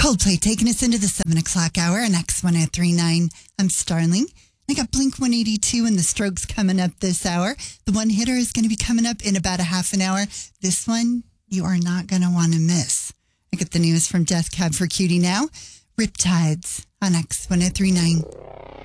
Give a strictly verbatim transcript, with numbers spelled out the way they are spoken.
Coldplay taking us into the seven o'clock hour and X one at three nine. I'm Starling. I got Blink one eighty-two and the Strokes coming up this hour. The one hitter is going to be coming up in about a half an hour. This one you are not going to want to miss. I get the news from Death Cab for Cutie now. Riptides on X one at three nine.